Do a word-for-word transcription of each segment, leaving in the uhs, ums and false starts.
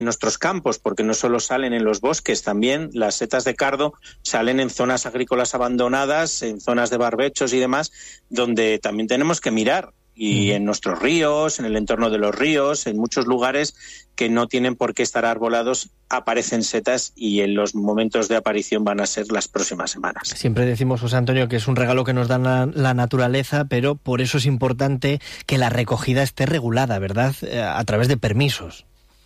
nuestros campos, porque no solo salen en los bosques, también las setas de cardo salen en zonas agrícolas abandonadas, en zonas de barbechos y demás, donde también tenemos que mirar. Y en nuestros ríos, en el entorno de los ríos, en muchos lugares que no tienen por qué estar arbolados, aparecen setas y en los momentos de aparición van a ser las próximas semanas. Siempre decimos, José Antonio, que es un regalo que nos da la, la naturaleza, pero por eso es importante que la recogida esté regulada, ¿verdad?, a través de permisos.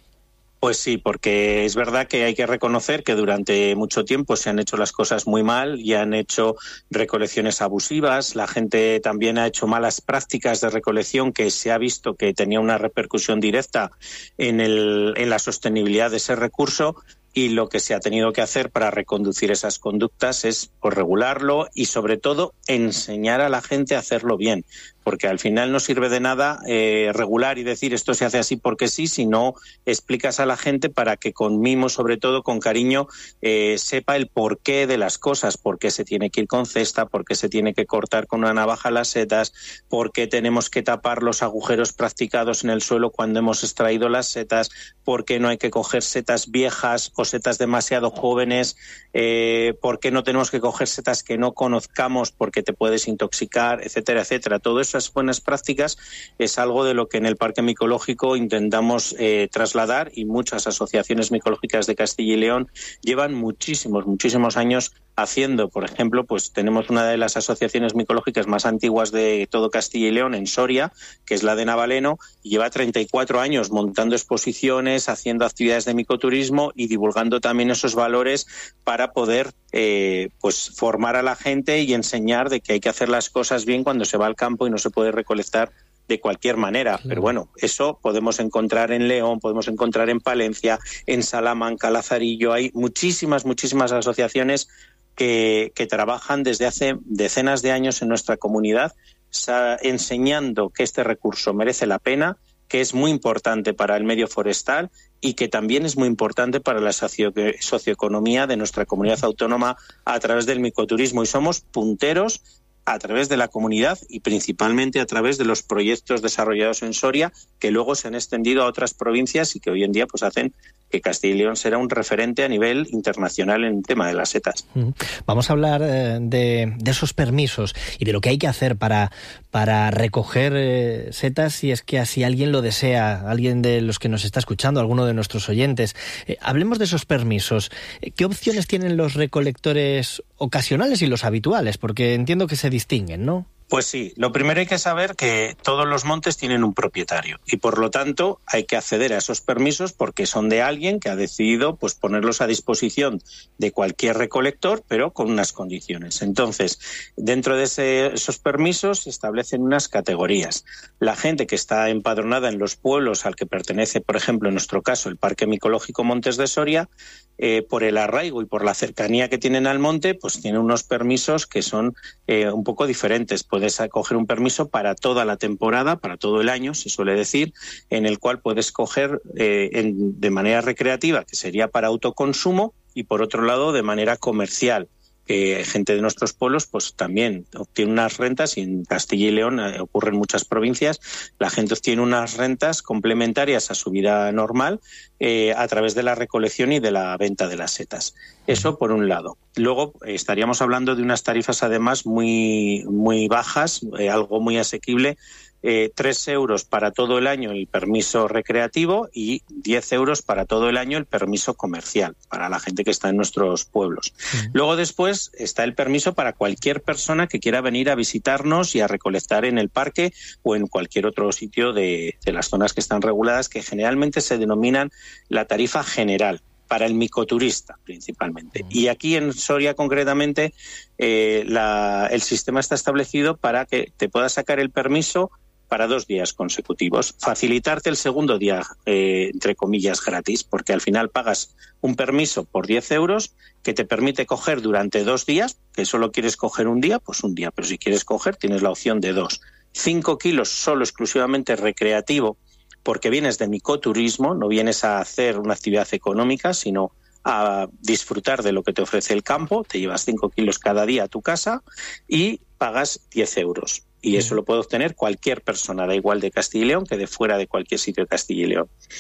Pues sí, porque es verdad que hay que reconocer que durante mucho tiempo se han hecho las cosas muy mal y han hecho recolecciones abusivas. La gente también ha hecho malas prácticas de recolección que se ha visto que tenía una repercusión directa en, el, en la sostenibilidad de ese recurso. Y lo que se ha tenido que hacer para reconducir esas conductas es pues, regularlo y, sobre todo, enseñar a la gente a hacerlo bien. Porque al final no sirve de nada eh, regular y decir esto se hace así porque sí, si no explicas a la gente para que con mimo, sobre todo con cariño, eh, sepa el porqué de las cosas, por qué se tiene que ir con cesta, por qué se tiene que cortar con una navaja las setas, por qué tenemos que tapar los agujeros practicados en el suelo cuando hemos extraído las setas, por qué no hay que coger setas viejas o setas demasiado jóvenes, eh, por qué no tenemos que coger setas que no conozcamos porque te puedes intoxicar, etcétera, etcétera. Todo eso esas buenas prácticas es algo de lo que en el Parque Micológico intentamos eh, trasladar y muchas asociaciones micológicas de Castilla y León llevan muchísimos, muchísimos años haciendo. Por ejemplo, pues tenemos una de las asociaciones micológicas más antiguas de todo Castilla y León en Soria, que es la de Navaleno, y lleva treinta y cuatro años montando exposiciones, haciendo actividades de micoturismo y divulgando también esos valores para poder eh, pues formar a la gente y enseñar de que hay que hacer las cosas bien cuando se va al campo y no se puede recolectar de cualquier manera. Claro. Pero bueno, eso podemos encontrar en León, podemos encontrar en Palencia, en Salamanca, Lazarillo. Hay muchísimas, muchísimas asociaciones que, que trabajan desde hace decenas de años en nuestra comunidad, sa- enseñando que este recurso merece la pena, que es muy importante para el medio forestal y que también es muy importante para la socio- socioeconomía de nuestra comunidad autónoma a través del micoturismo. Y somos punteros a través de la comunidad y principalmente a través de los proyectos desarrollados en Soria, que luego se han extendido a otras provincias y que hoy en día pues hacen que Castilla y León será un referente a nivel internacional en el tema de las setas. Vamos a hablar eh, de, de esos permisos y de lo que hay que hacer para, para recoger eh, setas, si es que así alguien lo desea, alguien de los que nos está escuchando, alguno de nuestros oyentes. Eh, hablemos de esos permisos. ¿Qué opciones tienen los recolectores ocasionales y los habituales? Porque entiendo que se distinguen, ¿no? Pues sí, lo primero hay que saber que todos los montes tienen un propietario y por lo tanto hay que acceder a esos permisos porque son de alguien que ha decidido pues ponerlos a disposición de cualquier recolector, pero con unas condiciones. Entonces, dentro de ese, esos permisos se establecen unas categorías. La gente que está empadronada en los pueblos al que pertenece, por ejemplo, en nuestro caso, el Parque Micológico Montes de Soria, eh, por el arraigo y por la cercanía que tienen al monte, pues tienen unos permisos que son eh, un poco diferentes. Puedes coger un permiso para toda la temporada, para todo el año, se suele decir, en el cual puedes coger eh, en, de manera recreativa, que sería para autoconsumo, y por otro lado de manera comercial. Que gente de nuestros pueblos pues también obtiene unas rentas, y en Castilla y León eh, ocurre en muchas provincias, la gente obtiene unas rentas complementarias a su vida normal eh, a través de la recolección y de la venta de las setas. Eso por un lado. Luego eh, estaríamos hablando de unas tarifas además muy, muy bajas, eh, algo muy asequible. Eh, tres euros para todo el año el permiso recreativo y diez euros para todo el año el permiso comercial, para la gente que está en nuestros pueblos. Sí. Luego después está el permiso para cualquier persona que quiera venir a visitarnos y a recolectar en el parque o en cualquier otro sitio de, de las zonas que están reguladas, que generalmente se denominan la tarifa general, para el micoturista principalmente. Y aquí en Soria concretamente eh, la, el sistema está establecido para que te puedas sacar el permiso para dos días consecutivos, facilitarte el segundo día, eh, entre comillas, gratis, porque al final pagas un permiso por diez euros que te permite coger durante dos días, que solo quieres coger un día, pues un día, pero si quieres coger tienes la opción de dos. Cinco kilos solo exclusivamente recreativo, porque vienes de micoturismo, no vienes a hacer una actividad económica, sino a disfrutar de lo que te ofrece el campo, te llevas cinco kilos cada día a tu casa y pagas diez euros. Y eso lo puede obtener cualquier persona, da igual de Castilla y León que de fuera de cualquier sitio de Castilla y León.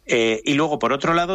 Eh, y luego, por otro lado,